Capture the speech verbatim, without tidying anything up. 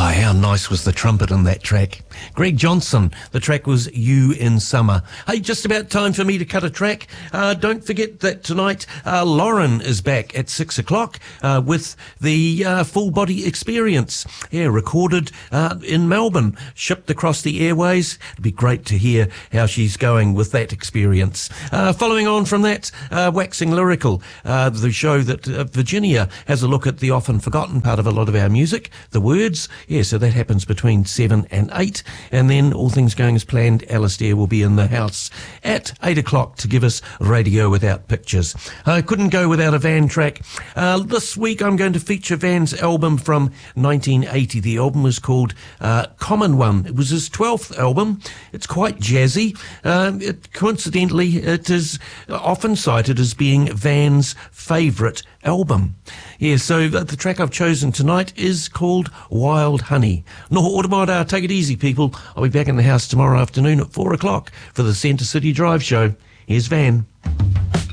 Ah, how nice was the trumpet on that track. Greg Johnson, the track was You in Summer. Hey, just about time for me to cut a track. Uh, don't forget that tonight uh, Lauren is back at six o'clock uh, with the uh, Full Body Experience. Yeah, recorded uh, in Melbourne, shipped across the airways. It'd be great to hear how she's going with that experience. Uh, following on from that, uh, Waxing Lyrical, uh, the show that uh, Virginia has a look at the often forgotten part of a lot of our music, the words. Yeah, so that happens between seven and eight. And then, all things going as planned, Alistair will be in the house at eight o'clock to give us radio without pictures. I couldn't go without a Van track. Uh, this week I'm going to feature Van's album from nineteen eighty. The album was called uh, Common One. It was his twelfth album. It's quite jazzy. Uh, it, coincidentally, it is often cited as being Van's favourite album. Yeah, so the track I've chosen tonight is called Wild Honey. No automata, take it easy, people. I'll be back in the house tomorrow afternoon at four o'clock for the Centre City Drive show. Here's Van.